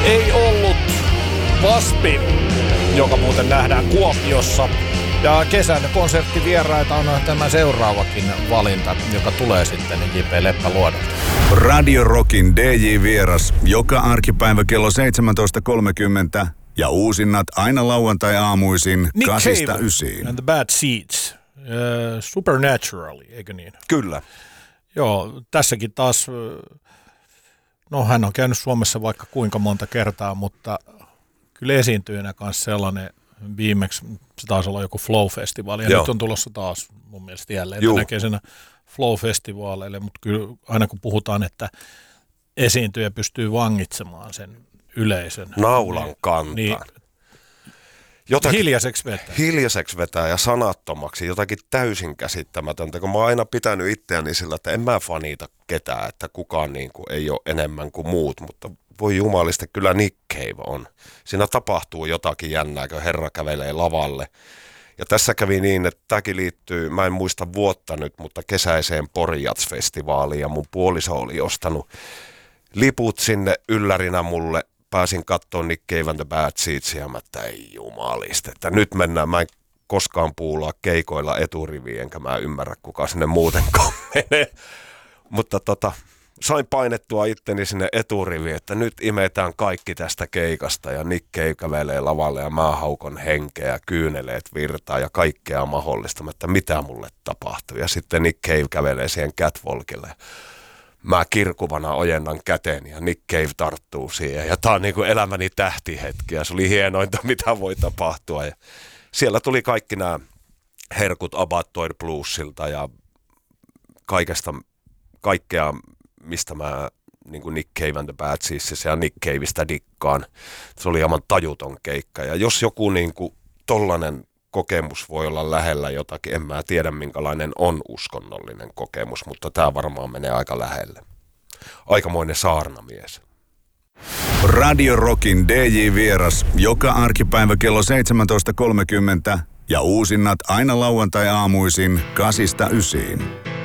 Ei ollut Waspi, joka muuten nähdään Kuopiossa. Ja kesän konserttivieraita on tämä seuraavakin valinta, joka tulee sitten J.P. Leppäluodolta. Radio Rockin DJ-vieras joka arkipäivä kello 17.30 ja uusinnat aina lauantai-aamuisin 8-9. And the Bad Seeds. Supernaturally, eikö niin? Kyllä. Joo, tässäkin taas, no hän on käynyt Suomessa vaikka kuinka monta kertaa, mutta kyllä esiintyjänä kanssa sellainen, viimeksi se taisi olla joku Flow-festivaali, ja nyt on tulossa taas mun mielestä jälleen tänä kesänä Flow-festivaaleille, mutta kyllä aina kun puhutaan, että esiintyjä pystyy vangitsemaan sen yleisön. Naulan kantaan. Niin, hiljaiseksi vetää ja sanattomaksi, jotakin täysin käsittämätöntä, kun mä oon aina pitänyt itseäni sillä, että en mä fanita ketään, että kukaan niin kuin ei ole enemmän kuin muut, mutta voi jumalista, kyllä Nick Cave on. Siinä tapahtuu jotakin jännää, kun herra kävelee lavalle. Ja tässä kävi niin, että tämäkin liittyy, mä en muista vuotta nyt, mutta kesäiseen Pori-Jazz-festivaaliin, ja mun puoliso oli ostanut liput sinne yllärinä mulle. Pääsin katsomaan Nick Cave and the Bad Seeds, ja mä ei jumalista, että nyt mennään, mä en koskaan puulaa keikoilla eturiviin, enkä mä ymmärrä, kuka sinne muutenkaan menee. Mutta sain painettua itteni sinne eturiviin, että nyt imetään kaikki tästä keikasta, ja Nick Cave kävelee lavalle, ja mä haukon henkeä, ja kyyneleet virtaa, ja kaikkea mahdollista, että mitä mulle tapahtuu. Ja sitten Nick Cave kävelee siihen catwalkille. Mä kirkuvana ojennan käteen ja Nick Cave tarttuu siihen. Ja tää on niinku elämäni tähtihetki ja se oli hienointa, mitä voi tapahtua. Ja siellä tuli kaikki nämä herkut Abattoid Bluesilta ja kaikkea, mistä mä niinku Nick Cave and the Bad Seeds ja Nick Caveista dikkaan. Se oli aivan tajuton keikka. Ja jos joku niinku tollanen kokemus voi olla lähellä jotakin. En mä tiedä, minkälainen on uskonnollinen kokemus, mutta tämä varmaan menee aika lähelle. Aikamoinen saarnamies. Radio Rockin DJ-vieras joka arkipäivä kello 17.30 ja uusinnat aina lauantai-aamuisin 8-9.